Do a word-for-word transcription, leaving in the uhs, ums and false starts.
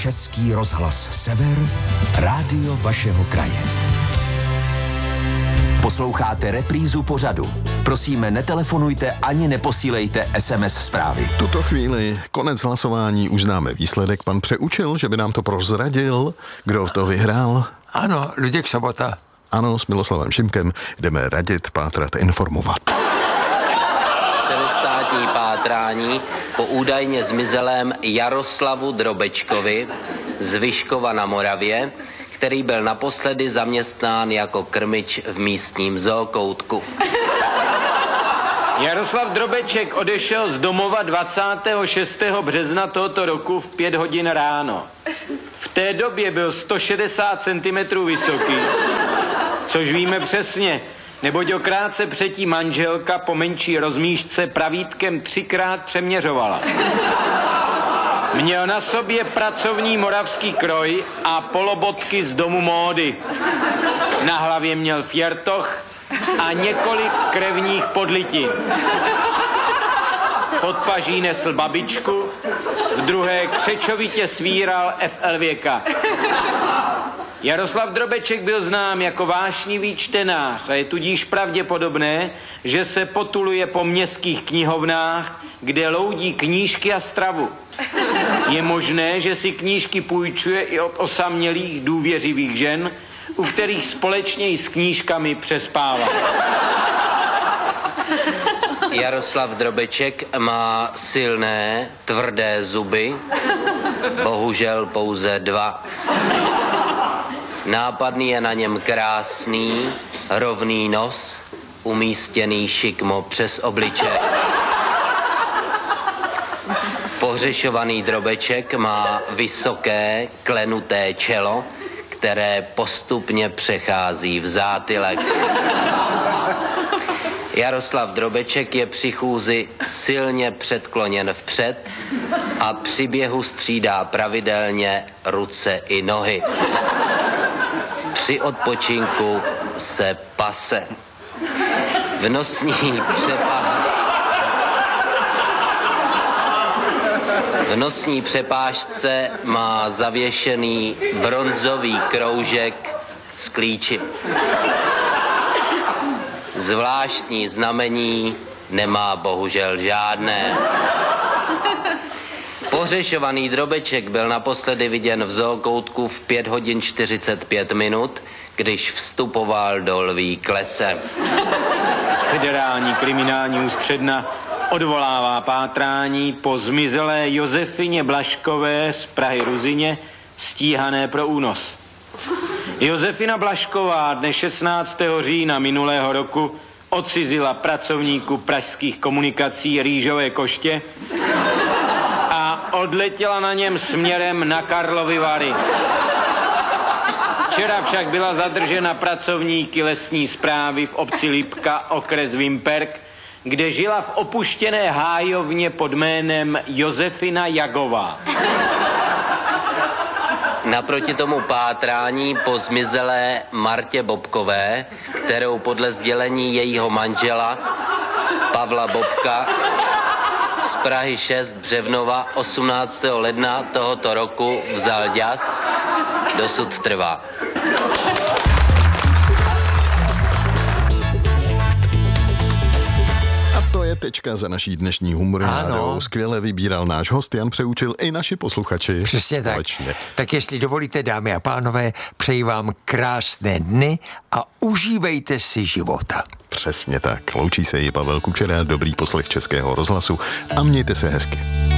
Český rozhlas Sever, rádio vašeho kraje. Posloucháte reprízu pořadu. Prosíme, netelefonujte ani neposílejte es em es zprávy. V tuto chvíli konec hlasování, už známe výsledek. Pan Přeučil, že by nám to prozradil, kdo to vyhrál. Ano, Luděk Sobota. Ano, s Miloslavem Šimkem jdeme radit, pátrat, informovat. Celostátní pátrání po údajně zmizelém Jaroslavu Drobečkovi z Vyškova na Moravě, který byl naposledy zaměstnán jako krmič v místním zookoutku. Jaroslav Drobeček odešel z domova dvacátého šestého března tohoto roku v pět hodin ráno. V té době byl sto šedesát centimetrů vysoký, což víme přesně, neboť o krátce předtím manželka po menší rozmíšce pravítkem třikrát přeměřovala. Měl na sobě pracovní moravský kroj a polobotky z domu módy. Na hlavě měl fjortoch a několik krevních podlitin. Pod paží nesl babičku, v druhé křečovitě svíral ef el věka. Jaroslav Drobeček byl znám jako vášnivý čtenář a je tudíž pravděpodobné, že se potuluje po městských knihovnách, kde loudí knížky a stravu. Je možné, že si knížky půjčuje i od osamělých důvěřivých žen, u kterých společně i s knížkami přespává. Jaroslav Drobeček má silné, tvrdé zuby, bohužel pouze dva. Nápadný je na něm krásný, rovný nos, umístěný šikmo přes obličej. Pohřešovaný Drobeček má vysoké, klenuté čelo, které postupně přechází v zátylek. Jaroslav Drobeček je při chůzi silně předkloněn vpřed a při běhu střídá pravidelně ruce i nohy. Při odpočinku se pase. V nosní přepážce V nosní přepážce má zavěšený bronzový kroužek s klíči. Zvláštní znamení nemá bohužel žádné. Pohřešovaný Drobeček byl naposledy viděn v zookoutku v pět hodin čtyřicet pět minut, když vstupoval do lví klece. Federální kriminální ústředna odvolává pátrání po zmizelé Josefině Blažkové z Prahy Ruzyně, stíhané pro únos. Josefina Blažková dne šestnáctého října minulého roku odcizila pracovníku pražských komunikací Rýžové Koště a odletěla na něm směrem na Karlovy Vary. Včera však byla zadržena pracovníky lesní správy v obci Lipka, okres Vimperk, kde žila v opuštěné hájovně pod jménem Josefina Jagová. Naproti tomu pátrání po zmizelé Martě Bobkové, kterou podle sdělení jejího manžela Pavla Bobka z Prahy šest Břevnova osmnáctého ledna tohoto roku vzal ďas, dosud trvá. Je tečka za naší dnešní humorádou. Skvěle vybíral náš host Jan Přeučil i naši posluchači. Přesně tak. Společně. Tak jestli dovolíte, dámy a pánové, přeji vám krásné dny a užívejte si života. Přesně tak. Loučí se i Pavel Kučera, dobrý poslech Českého rozhlasu a mějte se hezky.